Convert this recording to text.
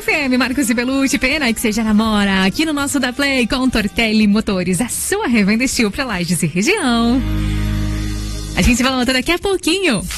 FM, Marcos e Belucci, pena que seja namora. Aqui no nosso da Play com Tortelli Motores, a sua revenda Estil para Lages e região. A gente volta daqui a pouquinho.